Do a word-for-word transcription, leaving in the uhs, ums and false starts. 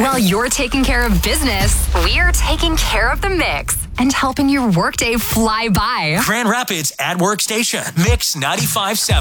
While you're taking care of business, we're taking care of the mix and helping your workday fly by. Grand Rapids at Workstation. Mix ninety-five point seven.